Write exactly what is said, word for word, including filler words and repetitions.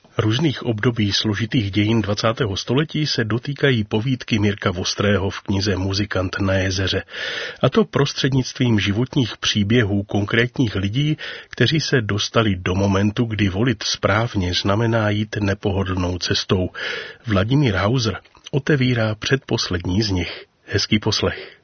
Různých období složitých dějin dvacátého století se dotýkají povídky Mirka Vostrého v knize Muzikant na jezeře. A to prostřednictvím životních příběhů konkrétních lidí, kteří se dostali do momentu, kdy volit správně znamená jít nepohodlnou cestou. Vladimír Hauser otevírá předposlední z nich. Hezký poslech.